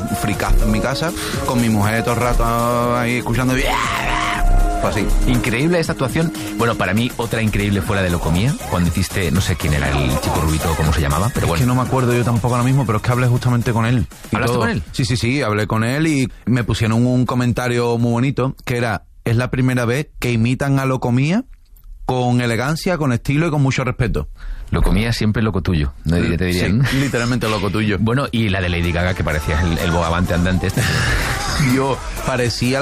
fricazo en mi casa, con mi mujer todo el rato ahí escuchando... Pues así. Increíble esta actuación. Bueno, para mí otra increíble fue la de Locomía, cuando hiciste, no sé quién era el chico rubito, cómo se llamaba, pero bueno. Es que no me acuerdo yo tampoco ahora mismo, pero es que hablé justamente con él. ¿Hablaste con él? Sí, hablé con él y me pusieron un comentario muy bonito, que era, es la primera vez que imitan a Locomía con elegancia, con estilo y con mucho respeto. Locomía siempre loco tuyo, ¿no? Te dirían. Sí, literalmente loco tuyo. Bueno, y la de Lady Gaga, que parecía el bogavante andante este. Yo parecía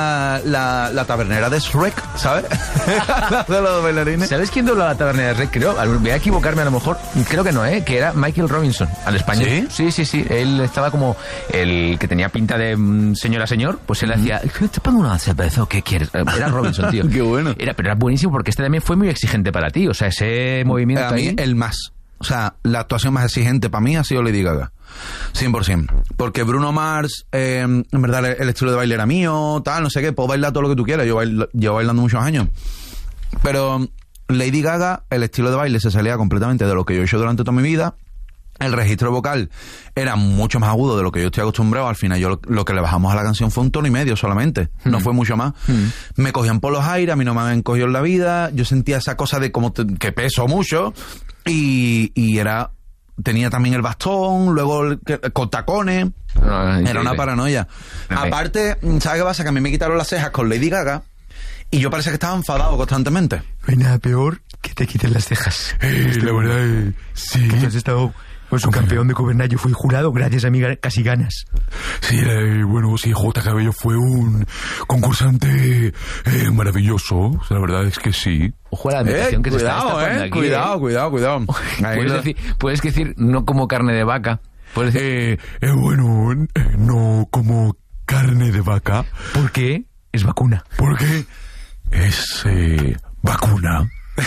la tabernera de Shrek, ¿sabes? De los bailarines. ¿Sabes quién dobló la tabernera de Shrek? Creo, voy a equivocarme a lo mejor, creo que no, que era Michael Robinson, al español. Sí. Él estaba como el que tenía pinta de señor a señor, pues él hacía, ¿te pongo una cerveza o qué quieres? Era Robinson, tío. Qué bueno. Pero era buenísimo porque este también fue muy exigente para ti, o sea, ese movimiento a mí, ahí... el más. O sea, la actuación más exigente para mí ha sido Lady Gaga. 100%. Porque Bruno Mars, en verdad, el estilo de baile era mío, tal, no sé qué, puedo bailar todo lo que tú quieras. Llevo bailando muchos años. Pero Lady Gaga, el estilo de baile se salía completamente de lo que yo he hecho durante toda mi vida. El registro vocal era mucho más agudo de lo que yo estoy acostumbrado. Al final yo lo que le bajamos a la canción fue 1,5 tonos solamente. No fue mucho más. Me cogían por los aires, a mí no me habían cogido en la vida. Yo sentía esa cosa de como que peso mucho. Y era... Tenía también el bastón, luego con tacones. Era una paranoia. Aparte, ¿sabes qué pasa? Que a mí me quitaron las cejas con Lady Gaga y yo parece que estaba enfadado constantemente. No hay nada peor que te quiten las cejas. La verdad, sí. Que tú has estado pues, un campeón de Covenant. Yo fui jurado gracias a mí casi ganas. Sí, bueno, sí, J. Cabello fue un concursante maravilloso. O sea, la verdad es que sí. Ojo a la meditación que se está destapando aquí. Cuidado. Puedes decir no como carne de vaca. Puedes decir... bueno, no como carne de vaca. ¿Por qué? Es vacuna. Porque es vacuna.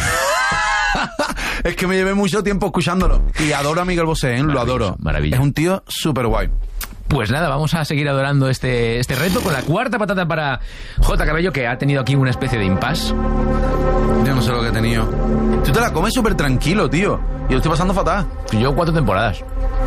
Es que me llevé mucho tiempo escuchándolo. Y adoro a Miguel Bosé, lo adoro. Maravilla. Es un tío súper guay. Pues nada, vamos a seguir adorando este reto con la cuarta patata para J. Cabello, que ha tenido aquí una especie de impasse. Yo no sé lo que he tenido. Tú te la comes súper tranquilo, tío. Y lo estoy pasando fatal. Yo 4 temporadas.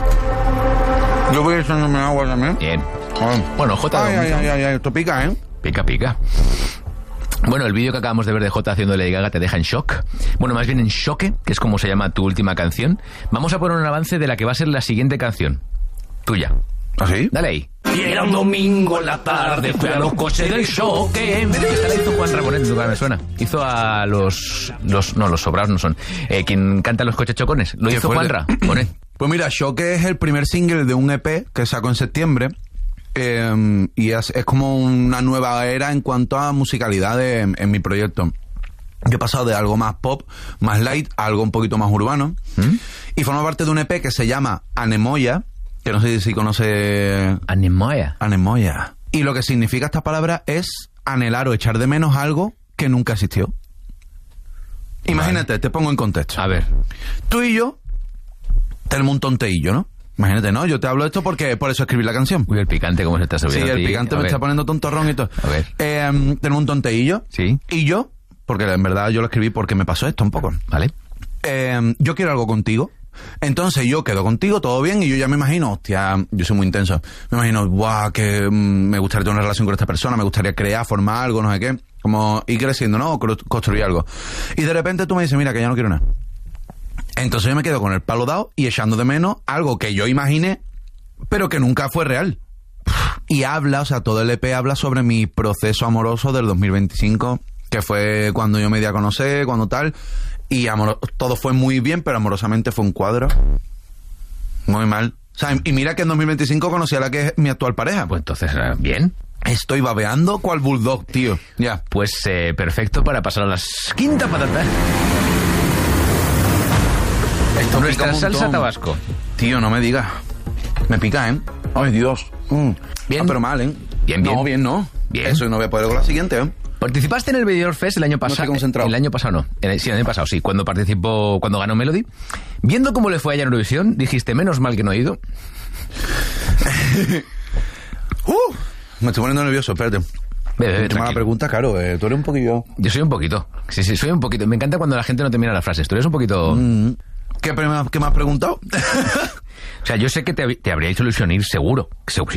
Yo voy echándome agua también. Bien. Bueno, J... Ay, esto pica, ¿eh? Pica. Bueno, el vídeo que acabamos de ver de J haciendo Lady Gaga te deja en shock. Bueno, más bien en choque, que es como se llama tu última canción. Vamos a poner un avance de la que va a ser la siguiente canción. Tuya. ¿Ah, sí? Dale ahí. Y era un domingo en la tarde, fui a los coches del choque. Esta la hizo Juan Rabonet, en tu cara me suena. Hizo a los sobrados no son. Quien canta los coches chocones. Lo hizo Juanra. Bonet. Pues mira, Choque es el primer single de un EP que sacó en septiembre. Y es como una nueva era en cuanto a musicalidad en mi proyecto. Yo he pasado de algo más pop, más light, a algo un poquito más urbano. Y forma parte de un EP que se llama Anemoya, que no sé si conoce... Anemoya. Y lo que significa esta palabra es anhelar o echar de menos algo que nunca existió. Imagínate, te pongo en contexto. A ver. Tú y yo tenemos un tonteillo, ¿no? Imagínate, ¿no? Yo te hablo de esto porque por eso escribí la canción. Uy, el picante, ¿cómo se está subiendo? Sí, el picante me está poniendo tontorrón y todo. A ver. Tenemos un tonteillo. Sí. Y yo, porque en verdad yo lo escribí porque me pasó esto un poco. Vale. Yo quiero algo contigo. Entonces yo quedo contigo, todo bien, y yo ya me imagino, hostia, yo soy muy intenso. Me imagino, guau, que me gustaría tener una relación con esta persona, me gustaría crear, formar algo, no sé qué. Como ir creciendo, ¿no? Construir algo. Y de repente tú me dices, mira, que ya no quiero nada. Entonces yo me quedo con el palo dado y echando de menos algo que yo imaginé, pero que nunca fue real. Y habla, o sea, todo el EP habla sobre mi proceso amoroso del 2025, que fue cuando yo me di a conocer, cuando tal, y todo fue muy bien, pero amorosamente fue un cuadro muy mal. O sea, y mira que en 2025 conocí a la que es mi actual pareja. Pues entonces, bien. Estoy babeando cual bulldog, tío. Ya. Pues perfecto para pasar a la quinta patata. Esto nuestra salsa tabasco. Tío, no me digas. Me pica, ¿eh? Ay, Dios. Bien. Ah, pero mal, ¿eh? Bien. No, bien no. Bien. Eso no voy a poder con la siguiente, ¿eh? ¿Participaste en el Benidorm Fest el año pasado? No estoy concentrado. El año pasado no. Sí, el año pasado sí. Cuando ganó Melody. Viendo cómo le fue allá en Eurovisión, dijiste, menos mal que no he ido. Me estoy poniendo nervioso, espérate. Bebe, mala pregunta, claro. Tú eres un poquillo... Yo soy un poquito. Sí, soy un poquito. Me encanta cuando la gente no termina las frases. Tú eres un poquito... ¿Qué me has preguntado? O sea, yo sé que te habría hecho ilusión ir seguro.